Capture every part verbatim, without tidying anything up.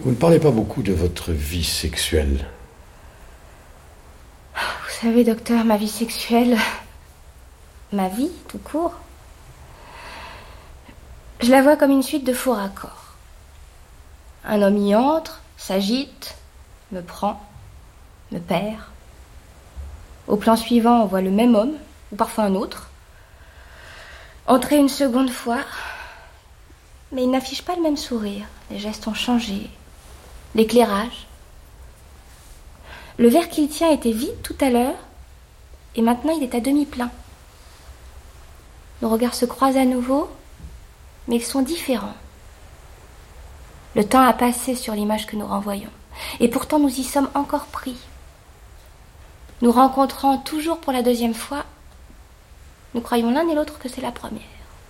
Vous ne parlez pas beaucoup de votre vie sexuelle. Vous savez, docteur, ma vie sexuelle... Ma vie, tout court... Je la vois comme une suite de faux raccords. Un homme y entre, s'agite, me prend, me perd. Au plan suivant, on voit le même homme, ou parfois un autre, entrer une seconde fois, mais il n'affiche pas le même sourire. Les gestes ont changé, l'éclairage. Le verre qu'il tient était vide tout à l'heure, et maintenant il est à demi plein. Nos regards se croisent à nouveau, mais ils sont différents. Le temps a passé sur l'image que nous renvoyons, et pourtant nous y sommes encore pris. Nous rencontrant toujours pour la deuxième fois, nous croyons l'un et l'autre que c'est la première.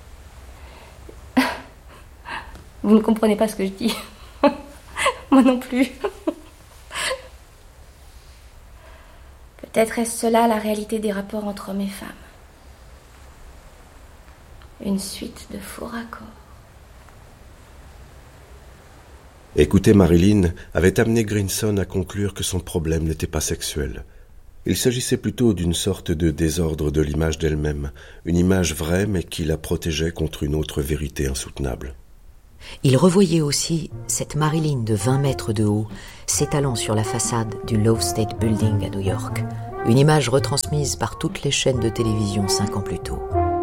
Vous ne comprenez pas ce que je dis. Moi non plus. Peut-être est-ce cela la réalité des rapports entre hommes et femmes. Une suite de faux raccords. Écouter Marilyn avait amené Grinson à conclure que son problème n'était pas sexuel. Il s'agissait plutôt d'une sorte de désordre de l'image d'elle-même, une image vraie mais qui la protégeait contre une autre vérité insoutenable. Il revoyait aussi cette Marilyn de vingt mètres de haut s'étalant sur la façade du Lowe State Building à New York, une image retransmise par toutes les chaînes de télévision cinq ans plus tôt.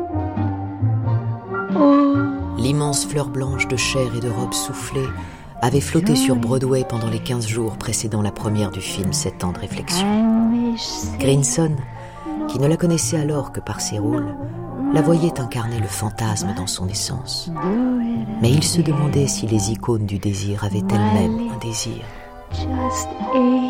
L'immense fleur blanche de chair et de robe soufflée avait flotté sur Broadway pendant les quinze jours précédant la première du film Sept ans de réflexion. Grinson, qui ne la connaissait alors que par ses rôles, la voyait incarner le fantasme dans son essence. Mais il se demandait si les icônes du désir avaient elles-mêmes un désir.